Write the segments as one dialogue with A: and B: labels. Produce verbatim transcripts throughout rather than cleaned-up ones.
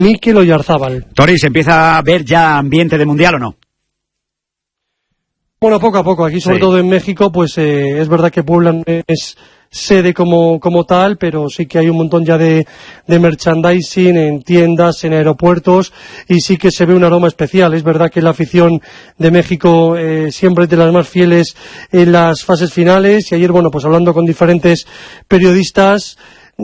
A: Mikel Oyarzábal.
B: Tori, ¿se empieza a ver ya ambiente de mundial o no?
A: Bueno, poco a poco, aquí sobre
B: sí.
A: todo en México, pues eh, es verdad que Puebla no es sede como, como tal, pero sí que hay un montón ya de, de merchandising en tiendas, en aeropuertos, y sí que se ve un aroma especial. Es verdad que la afición de México eh, siempre es de las más fieles en las fases finales, y ayer, bueno, pues hablando con diferentes periodistas,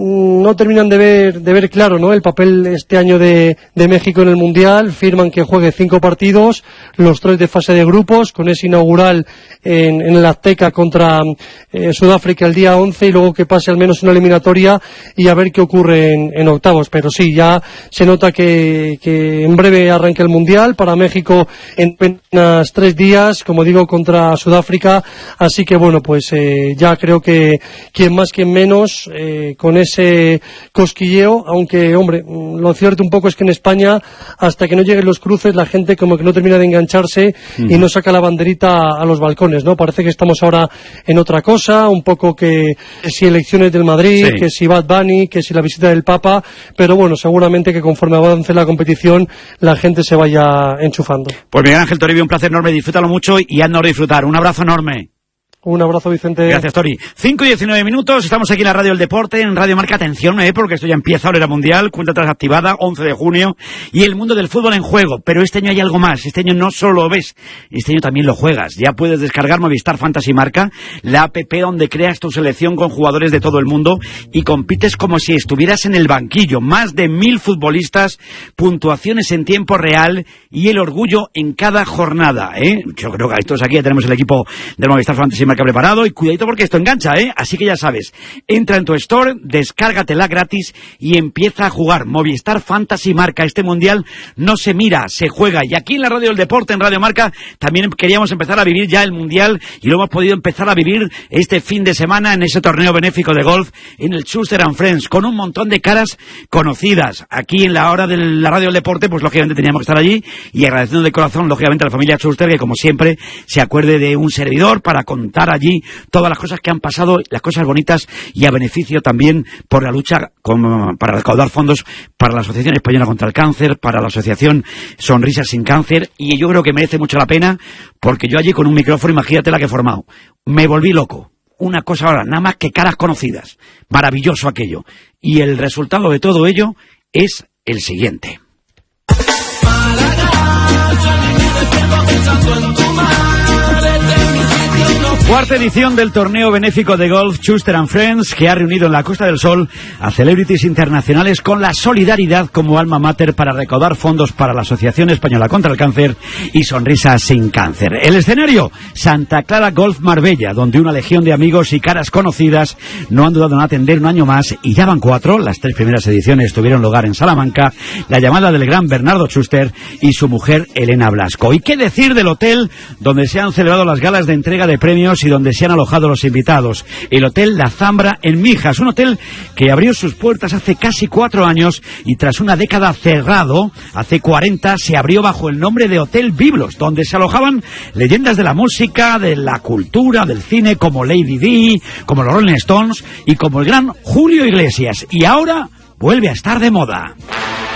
A: no terminan de ver de ver claro, ¿no?, el papel este año de, de México en el Mundial. Firman que juegue cinco partidos, los tres de fase de grupos, con ese inaugural en, en el Azteca contra eh, Sudáfrica el día once, y luego que pase al menos una eliminatoria y a ver qué ocurre en, en octavos. Pero sí, ya se nota que, que en breve arranque el Mundial para México en apenas tres días, como digo, contra Sudáfrica. Así que bueno, pues eh, ya creo que quien más, quien menos, eh, con ese cosquilleo, aunque, hombre, lo cierto un poco es que en España, hasta que no lleguen los cruces, la gente como que no termina de engancharse mm. y no saca la banderita a los balcones, ¿no? Parece que estamos ahora en otra cosa, un poco que, que si elecciones del Madrid, sí. que si Bad Bunny, que si la visita del Papa, pero bueno, seguramente que conforme avance la competición, la gente se vaya enchufando.
B: Pues Miguel Ángel Toribio, un placer enorme, disfrútalo mucho y haznos disfrutar. Un abrazo enorme.
A: Un abrazo, Vicente.
B: Gracias, Tori. cinco y diecinueve minutos, estamos aquí en la Radio del Deporte, en Radio Marca. Atención, eh, porque esto ya empieza, Olera Mundial, cuenta atrás activada, once de junio, y el mundo del fútbol en juego. Pero este año hay algo más, este año no solo lo ves, este año también lo juegas. Ya puedes descargar Movistar Fantasy Marca, la app donde creas tu selección con jugadores de todo el mundo y compites como si estuvieras en el banquillo. Más de mil futbolistas, puntuaciones en tiempo real y el orgullo en cada jornada, ¿eh? Yo creo que todos aquí ya tenemos el equipo del Movistar Fantasy Marca preparado, y cuidadito porque esto engancha, ¿eh? Así que ya sabes, entra en tu store, descárgatela gratis y empieza a jugar. Movistar Fantasy Marca. Este mundial no se mira, se juega. Y aquí en la Radio del Deporte, en Radio Marca, también queríamos empezar a vivir ya el mundial, y lo hemos podido empezar a vivir este fin de semana en ese torneo benéfico de golf en el Schuster and Friends, con un montón de caras conocidas. Aquí en la hora de la Radio del Deporte, pues lógicamente teníamos que estar allí, y agradeciendo de corazón, lógicamente, a la familia Schuster, que como siempre se acuerde de un servidor para contar allí todas las cosas que han pasado, las cosas bonitas, y a beneficio también por la lucha con, para recaudar fondos para la Asociación Española contra el Cáncer, para la Asociación Sonrisas sin Cáncer. Y yo creo que merece mucho la pena, porque yo allí con un micrófono, imagínate la que he formado, me volví loco. Una cosa ahora, nada más que caras conocidas. Maravilloso aquello. Y el resultado de todo ello es el siguiente. Cuarta edición del torneo benéfico de golf Schuster and Friends, que ha reunido en la Costa del Sol a celebrities internacionales con la solidaridad como alma mater para recaudar fondos para la Asociación Española contra el Cáncer y Sonrisas sin Cáncer. El escenario, Santa Clara Golf Marbella, donde una legión de amigos y caras conocidas no han dudado en atender un año más, y ya van cuatro. Las tres primeras ediciones tuvieron lugar en Salamanca, la llamada del gran Bernardo Schuster y su mujer Elena Blasco. ¿Y qué decir del hotel donde se han celebrado las galas de entrega de premios y donde se han alojado los invitados? El Hotel La Zambra en Mijas, un hotel que abrió sus puertas hace casi cuatro años y tras una década cerrado, hace cuarenta, se abrió bajo el nombre de Hotel Biblos, donde se alojaban leyendas de la música, de la cultura, del cine, como Lady Di, como los Rolling Stones y como el gran Julio Iglesias. Y ahora vuelve a estar de moda.